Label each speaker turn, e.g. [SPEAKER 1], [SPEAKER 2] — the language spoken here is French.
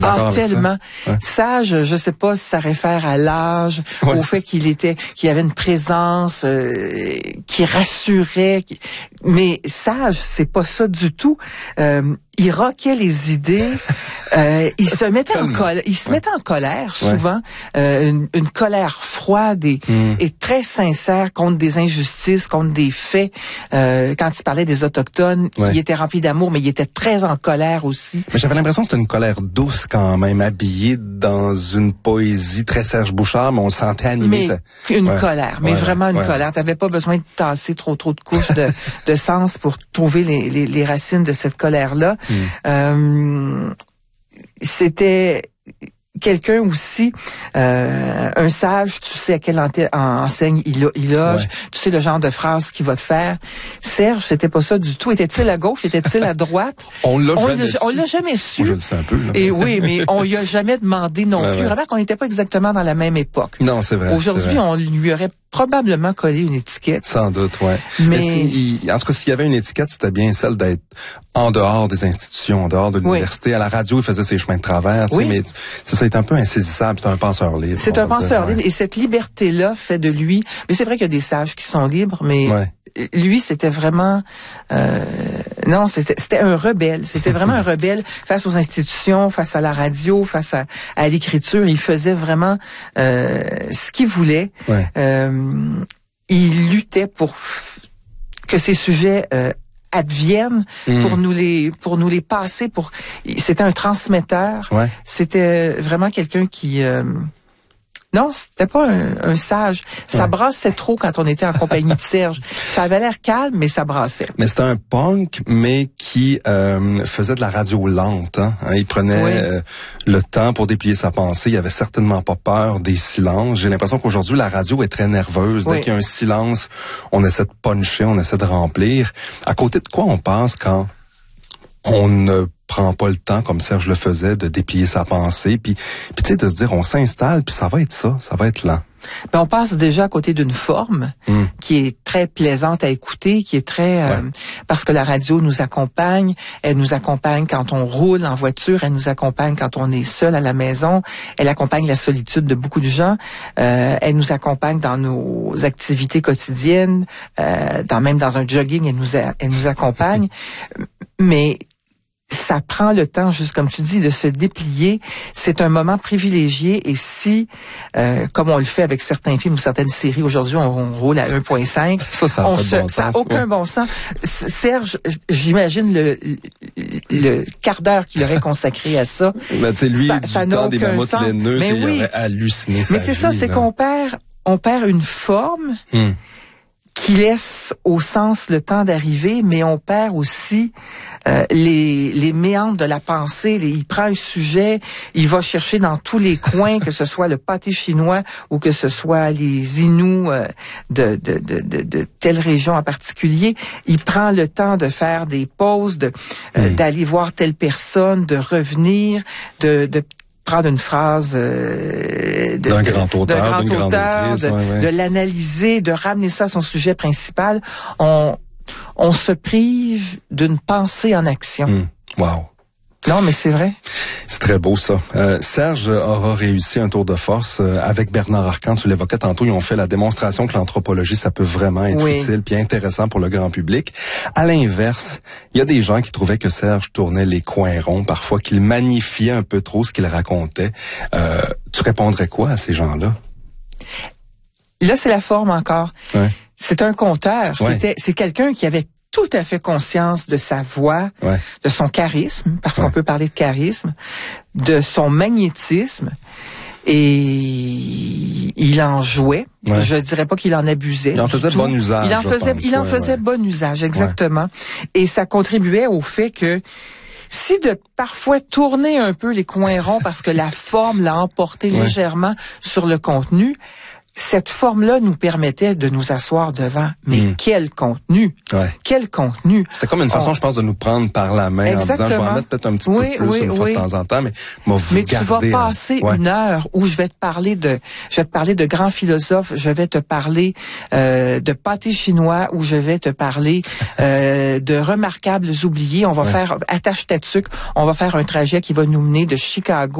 [SPEAKER 1] d'accord avec
[SPEAKER 2] tellement.
[SPEAKER 1] ça? Ouais.
[SPEAKER 2] Sage, je sais pas si ça réfère à l'âge, au fait qu'il avait une présence qui rassurait. Mais Sage, c'est pas ça du tout. Il roquait les idées. Il se mettait en colère. Il se mettait en colère souvent, une colère froide et très sincère contre des injustices, contre des faits. Quand il parlait des autochtones, il était rempli d'amour, mais il était très en colère aussi.
[SPEAKER 1] Mais j'avais l'impression que c'était une colère douce quand même, habillée dans une poésie très Serge Bouchard, mais on le sentait animé.
[SPEAKER 2] Mais une colère, mais vraiment une colère. T'avais pas besoin de tasser trop de couches de sens pour trouver les racines de cette colère-là. C'était quelqu'un aussi, un sage, tu sais à quelle enseigne il loge, tu sais le genre de phrase qu'il va te faire. Serge, c'était pas ça du tout. Était-il à gauche, était-il à droite?
[SPEAKER 1] On l'a
[SPEAKER 2] jamais su.
[SPEAKER 1] Moi, je le sais un peu. Là.
[SPEAKER 2] Et oui, mais on lui a jamais demandé non plus. Remarque qu'on n'était pas exactement dans la même époque.
[SPEAKER 1] Non, c'est vrai.
[SPEAKER 2] Aujourd'hui, on lui aurait probablement collé une étiquette.
[SPEAKER 1] Sans doute, ouais.
[SPEAKER 2] Mais
[SPEAKER 1] en tout cas, s'il y avait une étiquette, c'était bien celle d'être en dehors des institutions, en dehors de l'université. À la radio, il faisait ses chemins de travers, tu sais, mais ça est un peu insaisissable. C'est un penseur libre. C'est
[SPEAKER 2] un penseur libre. Et cette liberté-là fait de lui, mais c'est vrai qu'il y a des sages qui sont libres, mais lui, c'était vraiment, non, c'était un rebelle. C'était vraiment un rebelle face aux institutions, face à la radio, face à l'écriture. Il faisait vraiment ce qu'il voulait. Il luttait pour que ces sujets adviennent, pour nous les passer. C'était un transmetteur. C'était vraiment quelqu'un qui non, c'était pas un sage. Ça brassait trop quand on était en compagnie de Serge. Ça avait l'air calme, mais ça brassait.
[SPEAKER 1] Mais c'était un punk, mais qui faisait de la radio lente. Hein? Il prenait le temps pour déplier sa pensée. Il avait certainement pas peur des silences. J'ai l'impression qu'aujourd'hui, la radio est très nerveuse. Dès qu'il y a un silence, on essaie de puncher, on essaie de remplir. À côté de quoi on passe quand on ne prend pas le temps, comme Serge le faisait, de déplier sa pensée, puis tu sais, de se dire, on s'installe, puis ça va être lent.
[SPEAKER 2] On passe déjà à côté d'une forme qui est très plaisante à écouter, qui est très parce que la radio nous accompagne, elle nous accompagne quand on roule en voiture, elle nous accompagne quand on est seul à la maison, elle accompagne la solitude de beaucoup de gens, elle nous accompagne dans nos activités quotidiennes, même dans un jogging, elle nous accompagne, mais ça prend le temps, juste comme tu dis, de se déplier. C'est un moment privilégié et si, comme on le fait avec certains films ou certaines séries, aujourd'hui on roule à 1.5, ça n'a aucun bon sens. Serge, j'imagine le quart d'heure qu'il aurait consacré à ça.
[SPEAKER 1] Ben, tu sais, lui, ça du temps des mammouths laineux, il aurait halluciné sa vie.
[SPEAKER 2] Mais c'est ça, c'est qu'on perd une forme qui laisse au sens le temps d'arriver, mais on perd aussi les méandres de la pensée. Il prend un sujet, il va chercher dans tous les coins, que ce soit le pâté chinois ou que ce soit les Inuits de telle région en particulier. Il prend le temps de faire des pauses, d'aller voir telle personne, de revenir, de prendre une phrase
[SPEAKER 1] d'un grand auteur, d'une grande autrice,
[SPEAKER 2] de l'analyser, de ramener ça à son sujet principal. On se prive d'une pensée en action.
[SPEAKER 1] Wow.
[SPEAKER 2] Non, mais c'est vrai.
[SPEAKER 1] C'est très beau, ça. Serge aura réussi un tour de force avec Bernard Arcan. Tu l'évoquais tantôt, ils ont fait la démonstration que l'anthropologie, ça peut vraiment être utile puis intéressant pour le grand public. À l'inverse, il y a des gens qui trouvaient que Serge tournait les coins ronds, parfois qu'il magnifiait un peu trop ce qu'il racontait. Tu répondrais quoi à ces gens-là?
[SPEAKER 2] Là, c'est la forme encore. C'est un conteur. C'est quelqu'un qui avait tout à fait conscience de sa voix, de son charisme, parce qu'on peut parler de charisme, de son magnétisme, et il en jouait. Je dirais pas qu'il en abusait.
[SPEAKER 1] Il en faisait bon usage.
[SPEAKER 2] Il en faisait bon usage, exactement. Et ça contribuait au fait que si de parfois tourner un peu les coins ronds parce que la forme l'a emporté légèrement sur le contenu, cette forme-là nous permettait de nous asseoir devant. Mais quel contenu!
[SPEAKER 1] Ouais.
[SPEAKER 2] Quel contenu!
[SPEAKER 1] C'était comme une façon, je pense, de nous prendre par la main.
[SPEAKER 2] Exactement.
[SPEAKER 1] En disant, je vais en mettre peut-être un petit peu plus une fois de temps en temps, mais
[SPEAKER 2] tu vas passer une heure où je vais te parler de grands philosophes, je vais te parler de pâté chinois, où je vais te parler de remarquables oubliés. On va faire, attache ta tuque, on va faire un trajet qui va nous mener de Chicago